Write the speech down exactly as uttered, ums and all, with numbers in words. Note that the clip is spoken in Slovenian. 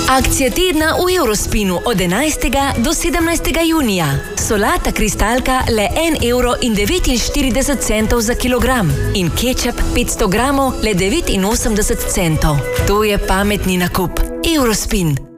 Akcija tedna v Eurospinu od enajstega do sedemnajstega junija. Solata kristalka le en evro in devetinštirideset centov za kilogram in kečap petsto gramov le devetinosemdeset centov. To je pametni nakup. Eurospin.